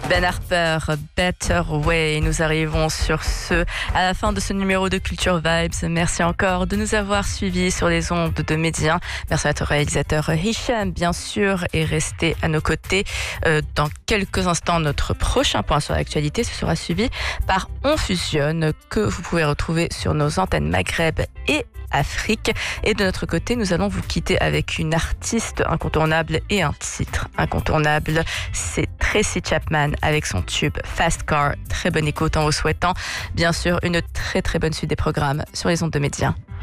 Ben Harper, Better Way. Nous arrivons à la fin de ce numéro de Culture Vibes. Merci encore de nous avoir suivis sur les ondes de Média. Merci à notre réalisateur Hicham, bien sûr, et restez à nos côtés. Dans quelques instants, notre prochain point sur l'actualité, ce sera suivi par On Fusionne, que vous pouvez retrouver sur nos antennes Maghreb et Afrique. Et de notre côté, nous allons vous quitter avec une artiste incontournable et un titre incontournable. C'est Tracy Chapman avec son tube Fast Car. Très bonne écoute en vous souhaitant bien sûr une très très bonne suite des programmes sur les ondes de Média.